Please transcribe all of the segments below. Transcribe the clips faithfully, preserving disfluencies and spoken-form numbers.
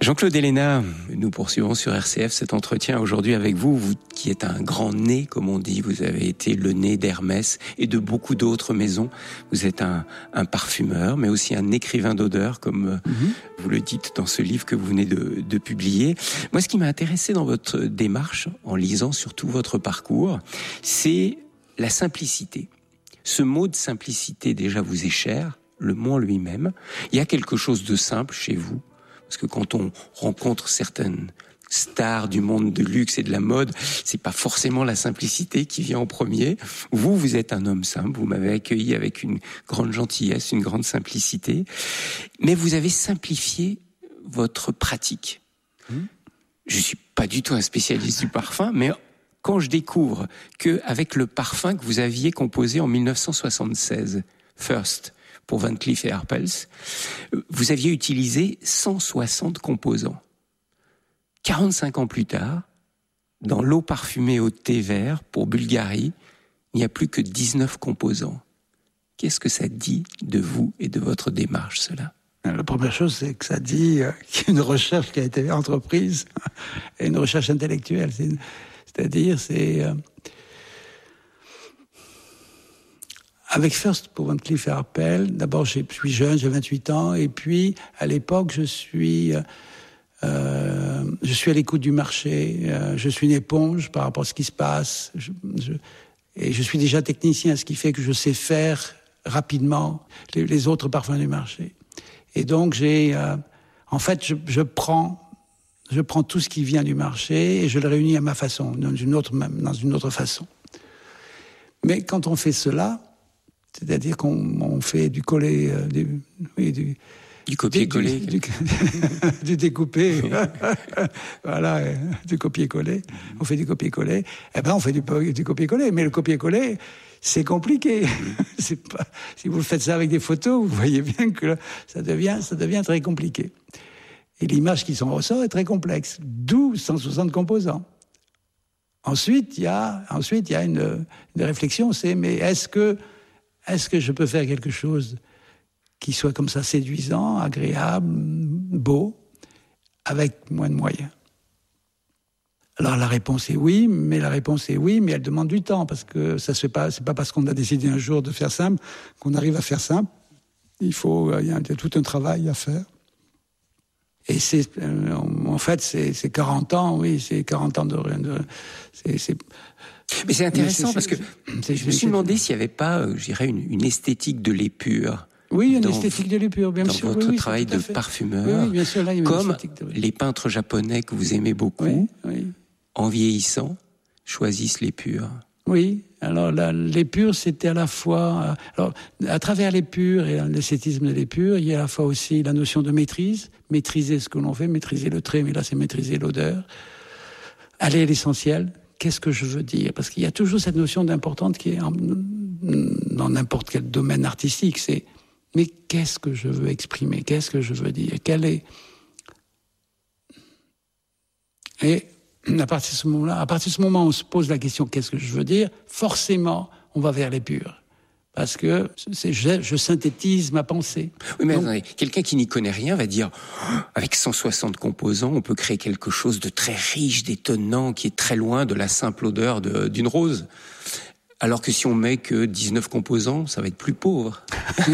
Jean-Claude Héléna, nous poursuivons sur R C F cet entretien aujourd'hui avec vous, vous qui êtes un grand nez, comme on dit. Vous avez été le nez d'Hermès et de beaucoup d'autres maisons. Vous êtes un, un parfumeur, mais aussi un écrivain d'odeurs, comme mm-hmm. vous le dites dans ce livre que vous venez de, de publier. Moi, ce qui m'a intéressé dans votre démarche, en lisant surtout votre parcours, c'est la simplicité. Ce mot de simplicité, déjà, vous est cher, le mot en lui-même. Il y a quelque chose de simple chez vous. Parce que quand on rencontre certaines stars du monde de luxe et de la mode, c'est pas forcément la simplicité qui vient en premier. Vous, vous êtes un homme simple, vous m'avez accueilli avec une grande gentillesse, une grande simplicité, mais vous avez simplifié votre pratique. Mmh. Je suis pas du tout un spécialiste du parfum, mais quand je découvre que avec le parfum que vous aviez composé en dix-neuf cent soixante-seize, First, pour Van Cleef et Arpels, vous aviez utilisé cent soixante composants. quarante-cinq ans plus tard, dans l'eau parfumée au thé vert pour Bulgari, il n'y a plus que dix-neuf composants. Qu'est-ce que ça dit de vous et de votre démarche, cela ? La première chose, c'est que ça dit qu'il y a une recherche qui a été entreprise, et une recherche intellectuelle. C'est une... C'est-à-dire, c'est... Euh... Avec First pour Van Cleef et Arpels, d'abord je suis jeune, j'ai vingt-huit ans, et puis à l'époque je suis, euh, je suis à l'écoute du marché, euh, je suis une éponge par rapport à ce qui se passe, je, je, et je suis déjà technicien, ce qui fait que je sais faire rapidement les, les autres parfums du marché. Et donc j'ai, euh, en fait, je, je prends, je prends tout ce qui vient du marché et je le réunis à ma façon, dans une autre, dans une autre façon. Mais quand on fait cela, c'est-à-dire qu'on on fait du collé, euh, du, oui, du, du copier-coller, du, du, du découpé, voilà, euh, du copier-coller. Mm-hmm. On fait du copier-coller. Eh ben, on fait du, du copier-coller, mais le copier-coller, c'est compliqué. c'est pas, si vous faites ça avec des photos, vous voyez bien que ça devient, ça devient très compliqué. Et l'image qui s'en ressort est très complexe. D'où cent soixante composants. Ensuite, il y a, ensuite, il y a une, une réflexion, c'est mais est-ce que Est-ce que je peux faire quelque chose qui soit comme ça séduisant, agréable, beau, avec moins de moyens ? Alors la réponse est oui, mais la réponse est oui, mais elle demande du temps, parce que ça se fait pas, c'est pas parce qu'on a décidé un jour de faire simple qu'on arrive à faire simple. Il faut, il y a tout un travail à faire. Et c'est, euh, en fait, c'est, c'est quarante ans, oui, c'est quarante ans de... de c'est, c'est, Mais c'est intéressant mais c'est, parce que c'est, je me suis demandé s'il n'y avait pas, euh, je dirais, une, une esthétique de l'épure. Oui, une dans, esthétique de l'épure, bien dans sûr. Dans votre oui, oui, travail de parfumeur, oui, oui, bien sûr, là, il y a comme une esthétique de... les peintres japonais que vous aimez beaucoup, oui, oui. en vieillissant, choisissent l'épure. Oui, alors la, l'épure, c'était à la fois... Alors, à travers l'épure et l'esthétisme de l'épure, il y a à la fois aussi la notion de maîtrise, maîtriser ce que l'on fait, maîtriser le trait, mais là, c'est maîtriser l'odeur. Aller à l'essentiel, qu'est-ce que je veux dire ? Parce qu'il y a toujours cette notion d'importante qui est en, dans n'importe quel domaine artistique, c'est mais qu'est-ce que je veux exprimer ? Qu'est-ce que je veux dire ? Quel est... Et... À partir de ce moment-là, à partir de ce moment où on se pose la question qu'est-ce que je veux dire, forcément, on va vers l'épure. Parce que c'est, je, je synthétise ma pensée. Oui, mais Donc, attendez, quelqu'un qui n'y connaît rien va dire oh, avec cent soixante composants, on peut créer quelque chose de très riche, d'étonnant, qui est très loin de la simple odeur de, d'une rose. Alors que si on met que dix-neuf composants, ça va être plus pauvre.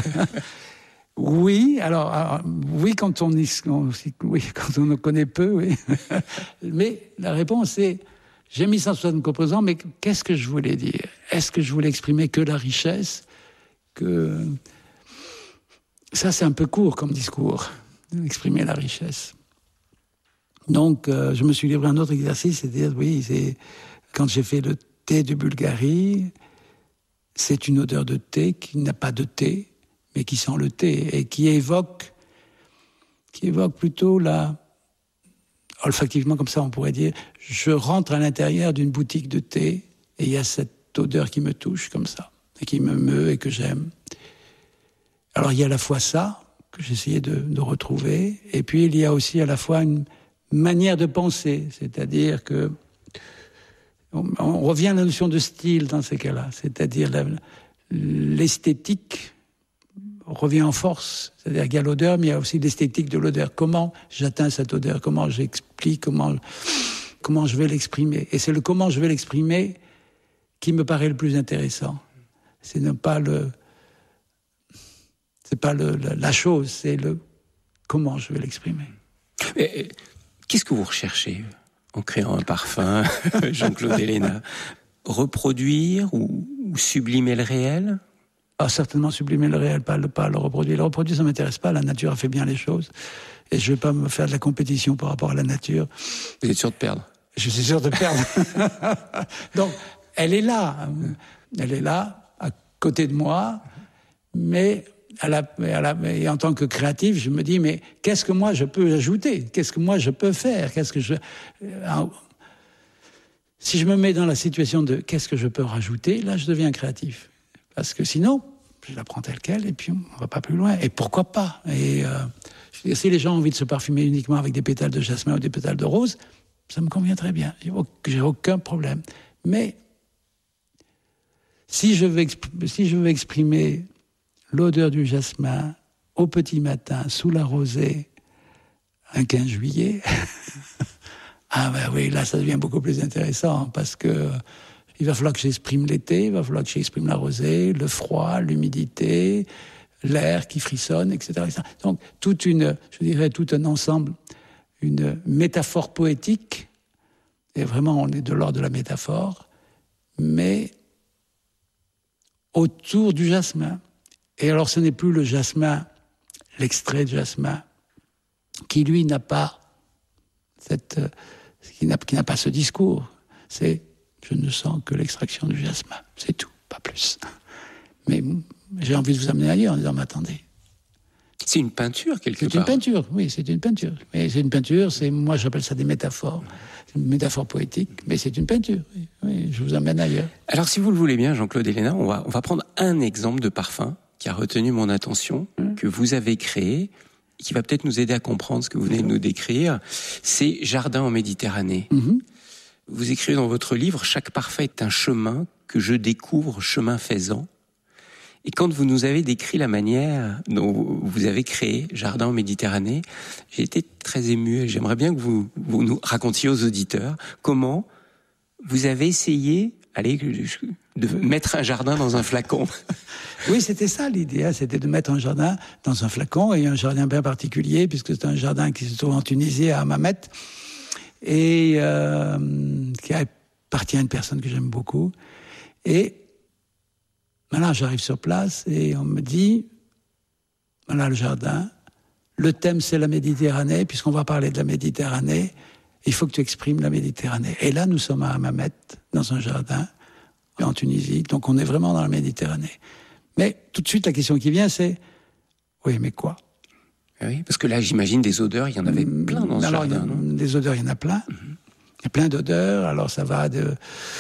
Oui, alors, alors oui quand on, y, on oui quand on en connaît peu, oui. Mais la réponse est j'ai mis cent soixante composants, mais qu'est-ce que je voulais dire ? Est-ce que je voulais exprimer que la richesse ? Que ça c'est un peu court comme discours, exprimer la richesse. Donc euh, je me suis livré à un autre exercice, c'est-à-dire oui, c'est quand j'ai fait le thé de Bulgarie, c'est une odeur de thé qui n'a pas de thé. Mais qui sent le thé et qui évoque, qui évoque plutôt la, olfactivement comme ça on pourrait dire, je rentre à l'intérieur d'une boutique de thé et il y a cette odeur qui me touche comme ça et qui me meut et que j'aime. Alors il y a à la fois ça que j'essayais de, de retrouver et puis il y a aussi à la fois une manière de penser, c'est-à-dire que on, on revient à la notion de style dans ces cas-là, c'est-à-dire la, l'esthétique revient en force. C'est-à-dire qu'il y a l'odeur, mais il y a aussi l'esthétique de l'odeur. Comment j'atteins cette odeur? Comment j'explique? Comment, comment je vais l'exprimer? Et c'est le comment je vais l'exprimer qui me paraît le plus intéressant. C'est ne pas le, c'est pas le, la, la chose, c'est le comment je vais l'exprimer. Mais, qu'est-ce que vous recherchez en créant un parfum, Jean-Claude Héléna? Reproduire ou, ou sublimer le réel? Ah, certainement sublimer le réel, pas le, pas le reproduire. Le reproduire, ça ne m'intéresse pas. La nature a fait bien les choses. Et je ne vais pas me faire de la compétition par rapport à la nature. Vous êtes sûr de perdre? Je suis sûr de perdre. Donc, elle est là. Elle est là, à côté de moi. Mais, à la, à la, et en tant que créatif, je me dis, mais qu'est-ce que moi je peux ajouter? Qu'est-ce que moi je peux faire? Qu'est-ce que je... Si je me mets dans la situation de qu'est-ce que je peux rajouter, là, je deviens créatif. Parce que sinon, je la prends telle qu'elle et puis on ne va pas plus loin. Et pourquoi pas? Et euh, je veux dire, si les gens ont envie de se parfumer uniquement avec des pétales de jasmin ou des pétales de rose, ça me convient très bien. J'ai aucun problème. Mais si je veux, exp- si je veux exprimer l'odeur du jasmin au petit matin, sous la rosée, un quinze juillet... Ah ben oui, là ça devient beaucoup plus intéressant parce que il va falloir que j'exprime l'été, il va falloir que j'exprime la rosée, le froid, l'humidité, l'air qui frissonne, et cetera, et cetera. Donc toute une, je dirais tout un ensemble, une métaphore poétique. Et vraiment, on est de l'ordre de la métaphore, mais autour du jasmin. Et alors, ce n'est plus le jasmin, l'extrait de jasmin, qui lui n'a pas cette qui n'a, qui n'a pas ce discours. C'est je ne sens que l'extraction du jasmin, c'est tout, pas plus. Mais j'ai envie de vous amener ailleurs en disant mais attendez. C'est une peinture quelque c'est part. C'est une peinture, oui, c'est une peinture. Mais c'est une peinture, c'est moi j'appelle ça des métaphores, une métaphore poétique, mais c'est une peinture. Oui, oui, je vous amène ailleurs. Alors si vous le voulez bien, Jean-Claude Héléna, on va on va prendre un exemple de parfum qui a retenu mon attention, mmh. que vous avez créé, qui va peut-être nous aider à comprendre ce que vous venez de nous décrire, c'est Jardin en Méditerranée. Mm-hmm. Vous écrivez dans votre livre « Chaque parfum est un chemin que je découvre chemin faisant ». Et quand vous nous avez décrit la manière dont vous avez créé Jardin en Méditerranée, j'ai été très ému et j'aimerais bien que vous, vous nous racontiez aux auditeurs comment vous avez essayé allez, de mettre un jardin dans un flacon. Oui, c'était ça l'idée, hein, c'était de mettre un jardin dans un flacon, et un jardin bien particulier, puisque c'est un jardin qui se trouve en Tunisie, à Hammamet, et euh, qui appartient à une personne que j'aime beaucoup. Et maintenant, j'arrive sur place, et on me dit, voilà le jardin, le thème c'est la Méditerranée, puisqu'on va parler de la Méditerranée, il faut que tu exprimes la Méditerranée. Et là, nous sommes à Hammamet, dans un jardin, en Tunisie, donc on est vraiment dans la Méditerranée. Mais tout de suite, la question qui vient, c'est oui, mais quoi? Oui, parce que là, j'imagine des odeurs, il y en avait plein dans ce alors, jardin, non? Des odeurs, il y en a plein. Mm-hmm. Il y a plein d'odeurs. Alors, ça va de,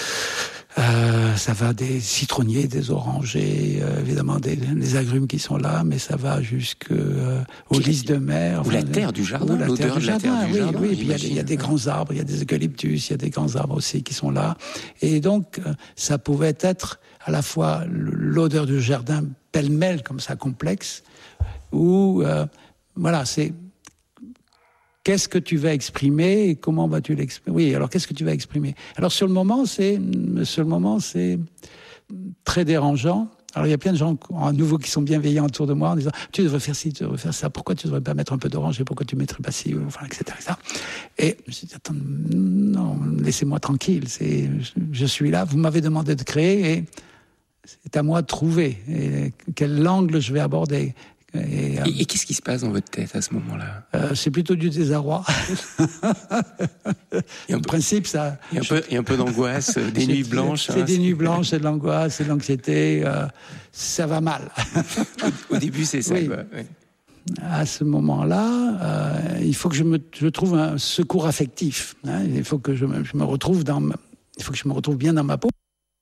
euh, ça va des citronniers, des orangers, euh, évidemment des, des agrumes qui sont là, mais ça va jusqu'aux euh, lys de mer. Ou enfin, la terre du jardin, l'odeur de la terre du oui, jardin. Oui, puis il y, y a des grands arbres, il y a des eucalyptus, il y a des grands arbres aussi qui sont là. Et donc, ça pouvait être à la fois l'odeur du jardin pêle-mêle, comme ça, complexe, ou, euh, voilà, c'est qu'est-ce que tu vas exprimer et comment vas-tu l'exprimer? Oui, alors qu'est-ce que tu vas exprimer? Alors sur le moment, c'est, sur le moment, c'est très dérangeant. Alors il y a plein de gens à nouveau qui sont bienveillants autour de moi en disant tu devrais faire ci, tu devrais faire ça, pourquoi tu devrais pas mettre un peu d'orange et pourquoi tu mettrais pas ci, enfin, et cetera, et cetera. Et je me suis dit attends, non, laissez-moi tranquille, c'est, je suis là, vous m'avez demandé de créer et c'est à moi de trouver et quel angle je vais aborder. Et, euh, et, et qu'est-ce qui se passe dans votre tête à ce moment-là? euh, C'est plutôt du désarroi. En principe, ça. Il y a un peu, il y a un peu d'angoisse, des nuits blanches. C'est hein, des c'est... nuits blanches, c'est de l'angoisse, c'est de l'anxiété. Euh, ça va mal. Au début, c'est ça. Oui. Quoi. Oui. À ce moment-là, euh, il faut que je me, je trouve un secours affectif. Hein, il faut que je me, je me retrouve dans, ma, il faut que je me retrouve bien dans ma peau.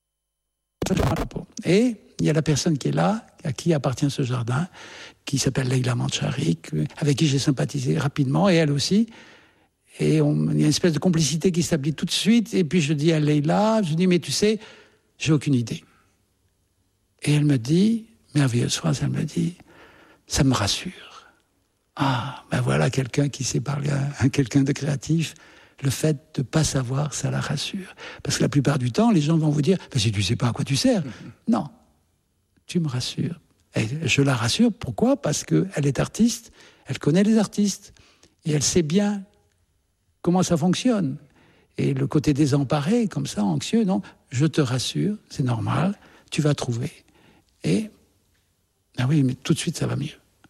Et il y a la personne qui est là, à qui appartient ce jardin, qui s'appelle Leïla Mancharik, avec qui j'ai sympathisé rapidement, et elle aussi. Et on, il y a une espèce de complicité qui s'établit tout de suite. Et puis je dis à Leïla, je dis, mais tu sais, j'ai aucune idée. Et elle me dit, merveilleuse phrase, elle me dit, ça me rassure. Ah, ben voilà quelqu'un qui sait parler à, à quelqu'un de créatif. Le fait de ne pas savoir, ça la rassure. Parce que la plupart du temps, les gens vont vous dire ben, « si tu ne sais pas à quoi tu sers mmh. ». Non, tu me rassures. Et je la rassure, pourquoi ? Parce qu'elle est artiste, elle connaît les artistes, et elle sait bien comment ça fonctionne. Et le côté désemparé, comme ça, anxieux, non, je te rassure, c'est normal, tu vas trouver. Et, ah oui, mais tout de suite, ça va mieux.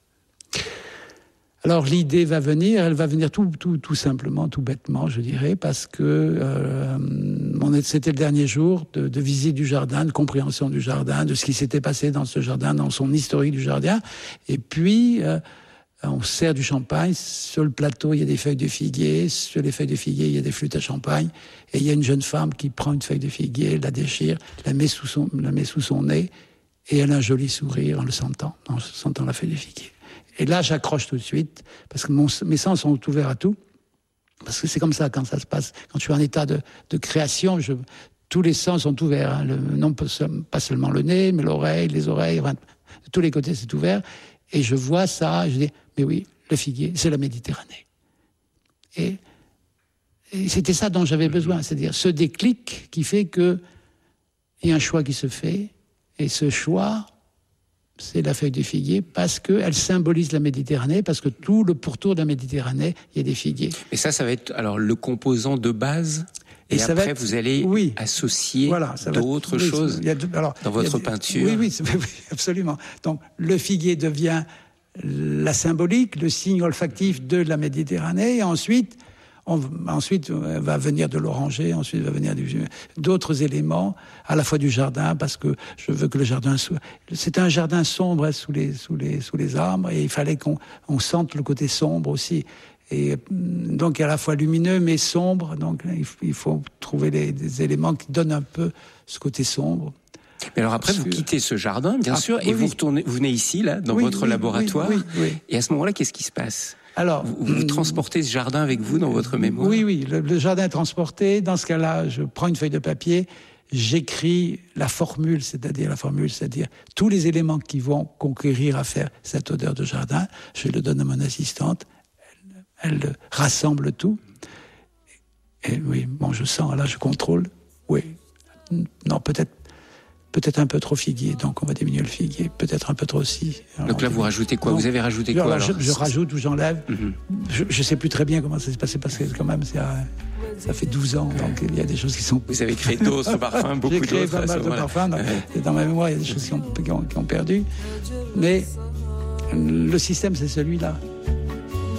Alors l'idée va venir, elle va venir tout, tout, tout simplement, tout bêtement, je dirais, parce que euh, on est, c'était le dernier jour de, de visite du jardin, de compréhension du jardin, de ce qui s'était passé dans ce jardin, dans son historique du jardin. Et puis, euh, on sert du champagne. Sur le plateau, il y a des feuilles de figuier. Sur les feuilles de figuier, il y a des flûtes à champagne. Et il y a une jeune femme qui prend une feuille de figuier, la déchire, la met sous son, la met sous son nez, et elle a un joli sourire en le sentant, en sentant la feuille de figuier. Et là, j'accroche tout de suite, parce que mon, mes sens sont ouverts à tout. Parce que c'est comme ça quand ça se passe. Quand je suis en état de, de création, je, tous les sens sont ouverts. Hein. Le, non pas seulement le nez, mais l'oreille, les oreilles, enfin, de tous les côtés, c'est ouvert. Et je vois ça, je dis, mais oui, le figuier, c'est la Méditerranée. Et, et c'était ça dont j'avais besoin, c'est-à-dire ce déclic qui fait qu'il y a un choix qui se fait, et ce choix, c'est la feuille de figuier, parce qu'elle symbolise la Méditerranée, parce que tout le pourtour de la Méditerranée, il y a des figuiers. Et ça, ça va être alors le composant de base. Et, et après, être, vous allez oui, associer voilà, d'autres être, choses oui, de, alors, dans votre des, peinture. Oui, oui, oui, absolument. Donc, le figuier devient la symbolique, le signe olfactif de la Méditerranée, et ensuite, on, ensuite va venir de l'oranger, ensuite va venir du, d'autres éléments, à la fois du jardin, parce que je veux que le jardin soit... C'est un jardin sombre sous les, sous les, sous les arbres, et il fallait qu'on on sente le côté sombre aussi. Et donc, à la fois lumineux, mais sombre. Donc, il faut trouver les, des éléments qui donnent un peu ce côté sombre. Mais alors après, vous quittez ce jardin, bien ah, sûr, oui, et vous retournez, vous venez ici, là, dans oui, votre oui, laboratoire. Oui, oui, oui. Et à ce moment-là, qu'est-ce qui se passe ? Alors, vous, vous transportez ce jardin avec vous dans votre mémoire ? Oui, oui, le, le jardin est transporté. Dans ce cas-là, je prends une feuille de papier, j'écris la formule, c'est-à-dire la formule, c'est-à-dire tous les éléments qui vont conquérir à faire cette odeur de jardin. Je le donne à mon assistante. Elle rassemble tout. Et oui, bon, je sens, là, je contrôle. Oui. Non, peut-être, peut-être un peu trop figuier, donc on va diminuer le figuier. Peut-être un peu trop aussi. Alors, donc là, vous rajoutez quoi ? Non. Vous avez rajouté alors, quoi alors, je, je rajoute ou j'enlève. Mm-hmm. Je ne sais plus très bien comment ça s'est passé, parce que quand même, c'est, ça fait douze ans, donc il y a des choses qui sont... Vous avez créé d'autres parfums, beaucoup d'autres. J'ai créé pas mal de parfums, donc, ouais. Dans ma mémoire, il y a des choses qui ont, qui ont, qui ont perdu. Mais le système, c'est celui-là.